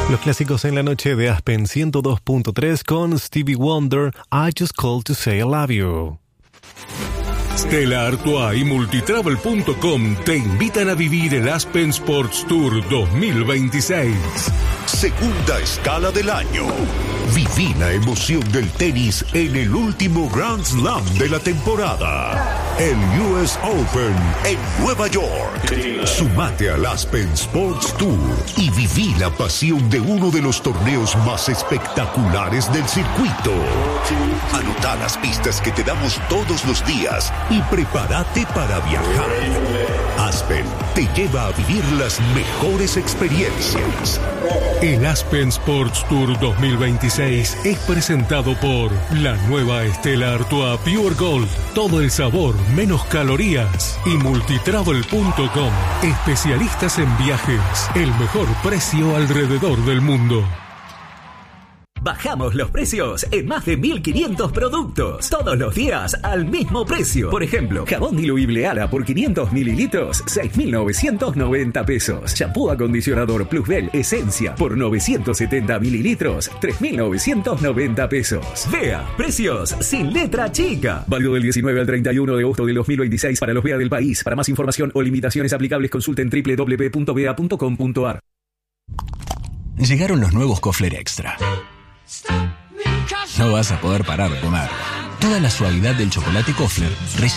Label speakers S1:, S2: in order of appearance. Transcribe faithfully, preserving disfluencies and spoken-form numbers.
S1: Los clásicos en la noche de Aspen ciento dos punto tres con Stevie Wonder, I Just Called to Say I Love You.
S2: Stella Artois y Multitravel punto com te invitan a vivir el Aspen Sports Tour dos mil veintiséis.
S3: Segunda escala del año. Viví la emoción del tenis en el último Grand Slam de la temporada. El U S Open en Nueva York. Sumate al Aspen Sports Tour y viví la pasión de uno de los torneos más espectaculares del circuito. Anota las pistas que te damos todos los días y prepárate para viajar. Aspen te lleva a vivir las mejores experiencias.
S2: El Aspen Sports Tour dos mil veintiséis es presentado por la nueva Stella Artois Pure Gold. Todo el sabor, menos calorías. Y Multitravel punto com. Especialistas en viajes. El mejor precio alrededor del mundo.
S4: Bajamos los precios en más de mil quinientos productos. Todos los días al mismo precio. Por ejemplo, jabón diluible Ala por quinientos mililitros, seis mil novecientos noventa pesos. Shampoo acondicionador Plusbel Esencia por novecientos setenta mililitros, tres mil novecientos noventa pesos. Vea, precios sin letra chica. Válido del diecinueve al treinta y uno de agosto del dos mil veintiséis para los V E A del país. Para más información o limitaciones aplicables consulten doble u doble u doble u punto v e a punto com punto a r.
S5: Llegaron los nuevos Kofler Extra. No vas a poder parar de comer. Toda la suavidad del chocolate Kofler